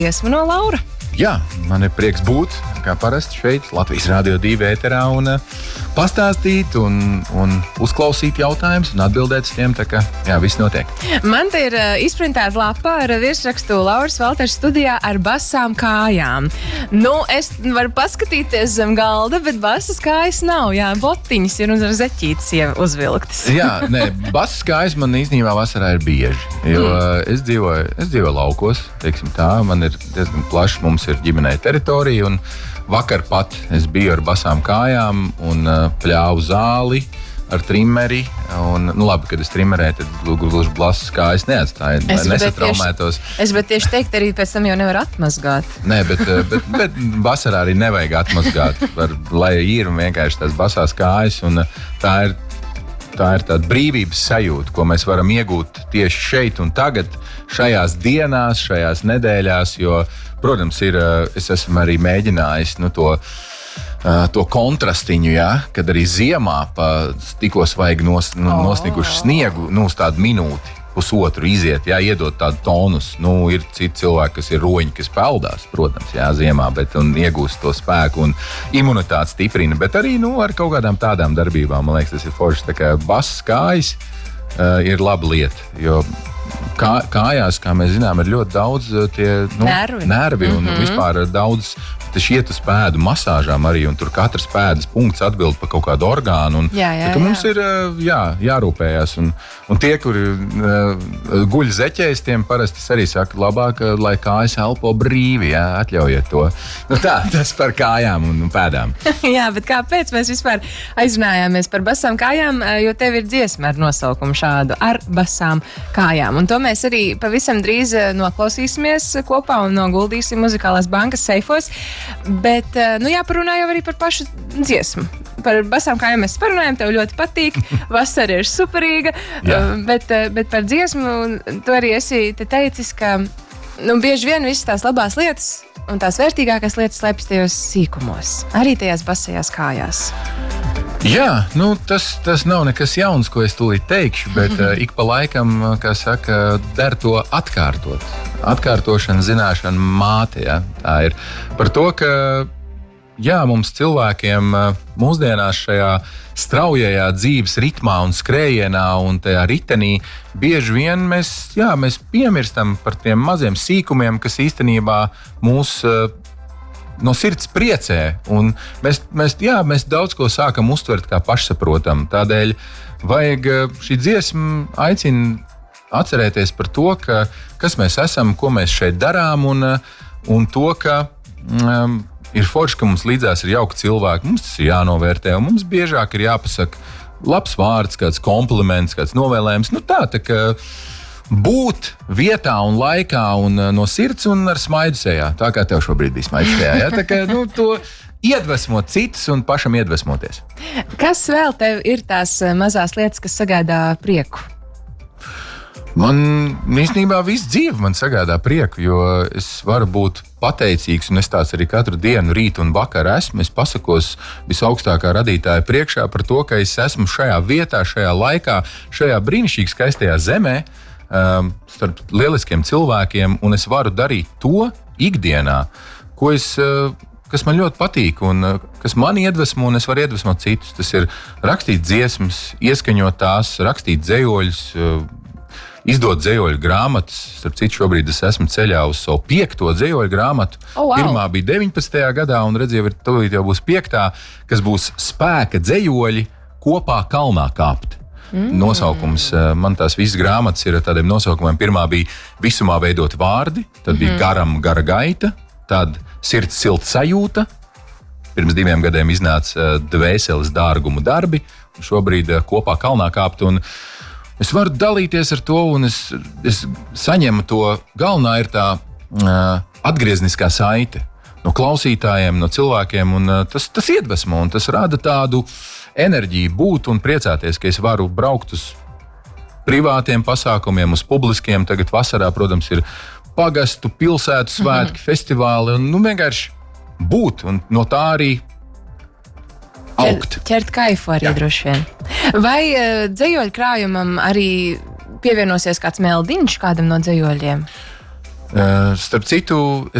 Dziesmu no Laura. Jā, man ir prieks būt, kā parasti šeit, Latvijas Rādio 2 ēterā un pastāstīt un uzklausīt jautājumus un atbildēt uz tiem, tā kā, jā, viss notiek. Man te ir izprintēta lapa ar virsrakstu Lauras Valters studijā ar basām kājām. Nu, es varu paskatīties zem galda, bet basas kājas nav, jā, botiņas ir un ar zeķītes jau uzvilktas. Jā, nē, basas kājas man īstenībā vasarā ir bieži, jo es dzīvoju laukos, teiksim tā, man ir diezgan plašs, mums ir ģimenei teritorija, un vakar pat es biju ar basām kājām un pļāvu zāli ar trimeri, un, nu labi, kad es trimerēju, tad gluži blasas kājas neatstāju, lai nesatraumētos. Es bet tieši teikt, arī pēc tam jau nevar atmazgāt. Nē, bet vasarā arī nevajag atmazgāt, lai ir vienkārši tās basās kājas, un tā ir tāda brīvības sajūta, ko mēs varam iegūt tieši šeit un tagad, šajās dienās, šajās nedēļās, jo, protams, es esmu arī mēģinājis to kontrastiņu, ja, kad arī ziemā tikko vajag nosniguši sniegu, uz tādu minūti, pusotru iziet, jā, iedot tādu tonus. Ir citi cilvēki, kas ir roņi, kas peldās, protams, jā, ziemā, bet un iegūst to spēku un imunitāti stiprina, bet arī, ar kaut kādām tādām darbībām, man liekas, tas ir forši. Tā kā basas kājas ir laba lieta, jo kājās, kā mēs zinām, ir ļoti daudz tie nervi un vispār daudz iet uz pēdu masāžām arī, un tur katrs pēdas punkts atbild par kaut kādu orgānu. Mums ir jārūpējās. Un tie, kuri guļ zeķēs, tiem parasti arī saka, labāk, lai kājas elpo brīvi, jā, atļaujiet to. Tas par kājām un pēdām. Jā, bet kāpēc mēs vispār aizrunājāmies par basām kājām, jo tev ir dziesma ar nosaukumu šādu, ar basām kājām. Un to mēs arī pavisam drīz noklausīsimies kopā un noguldīsim Muzikālās bankas seifos. Bet, jāparunā jau arī par pašu dziesmu. Par basām kājām mēs parunājam, tev ļoti patīk, vasara ir superīga, bet par dziesmu tu arī esi te teicis, ka bieži vien visas tās labās lietas un tās vērtīgākās lietas slēpjas tajos sīkumos, arī tajās basajās kājās. Jā, tas nav nekas jauns, ko es tūlīt teikšu, bet ik pa laikam, kā saka, der to atkārtot. Atkārtošana, zināšana māte, ja? Tā ir par to, ka mums cilvēkiem mūsdienās šajā straujajā dzīves ritmā un skrējienā un tajā ritenī bieži vien mēs piemirstam par tiem maziem sīkumiem, kas īstenībā mūs no sirds priecē, un mēs daudz ko sākam uztvert kā pašsaprotam. Tādēļ vajag šī dziesma aicina atcerēties par to, kas mēs esam, ko mēs šeit darām, un to, ka ir forši, ka mums līdzās ir jauki cilvēki, mums tas ir jānovērtē, un mums biežāk ir jāpasaka labs vārds, kāds kompliments, kāds novēlējums. Tā kā būt vietā un laikā un no sirds un ar smaidu sejā. Tā kā tev šobrīd bija smaidu sejā. Ja? Tā kā to iedvesmot citus un pašam iedvesmoties. Kas vēl tev ir tās mazās lietas, kas sagādā prieku? Man īstenībā visu dzīvi man sagādā prieku, jo es varu būt pateicīgs, un es tāds arī katru dienu, rītu un vakaru esmu. Es pasakos visaugstākā radītāja priekšā par to, ka es esmu šajā vietā, šajā laikā, šajā brīnišķīgi skaistajā zemē, starp lieliskiem cilvēkiem, un es varu darīt to ikdienā, kas man ļoti patīk un kas man iedvesmo, un es varu iedvesmot citus. Tas ir rakstīt dziesmas, ieskaņot tās, rakstīt dzejoļus, izdot dzejoļu grāmatas. Starp citu, šobrīd es esmu ceļā uz savu 5. dzejoļu grāmatu. Pirmā bija 19. gadā, un tūlīt jau būs 5., kas būs Spēka dzejoļi kopā kalnā kāpt. Nosaukums, man tās visas grāmatas ir ar tādiem nosaukumiem. Pirmā bija Visumā veidot vārdi, tad bija Gara gaita, tad Sirds silta sajūta. Pirms 2 gadiem iznāca Dvēseles dārgumu darbi, un šobrīd kopā kalnā kāpt. Un es varu dalīties ar to, un es saņemu to. Galvenā ir tā atgriezniskā saite no klausītājiem, no cilvēkiem, un tas iedvesmo, un tas rada tādu enerģiju būt un priecāties, ka es varu braukt uz privātiem pasākumiem, uz publiskiem. Tagad vasarā, protams, ir pagastu, pilsētu svētki, festivāli, un vienkārši būt, un no tā arī augt. Ķert kaifu arī droši vien. Vai dzejoļu krājumam arī pievienosies kāds meldiņš kādam no dzejoļiem? Starp citu,